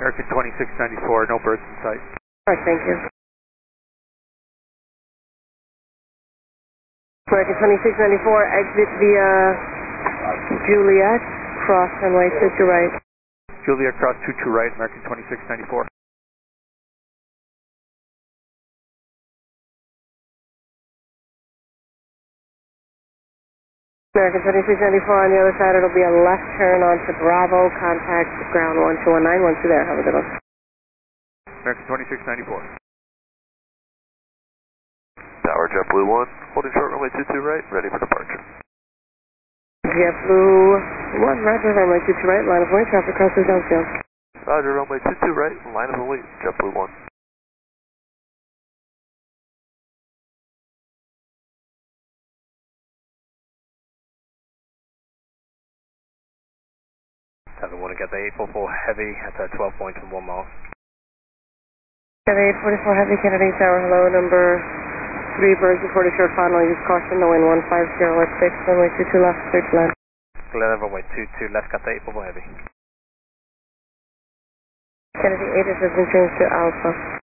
American 2694, no birds in sight. Alright, thank you. American 2694, exit via Juliet, cross runway 22 right. Juliet cross 22 right, American 2694. American 2694 on the other side, it'll be a left turn onto Bravo, contact ground 1219, once you're there, have a good one. American 2694. Tower JetBlue 1, holding short runway 22 right, ready for departure. JetBlue 1, roger, runway 22 right, line of way, traffic crosses downfield. Roger, runway 22 right, line of way, JetBlue 1. Tether 1 to get the 844 heavy at 12 points and 1 mile. Get 844 heavy, Kennedy Tower, hello, number 3 birds reported short final, use caution, no wind 150 at 6, runway 22 left, clear to land. Clear runway 22 left, got the 844 heavy. Kennedy 8 has been changed to Alpha.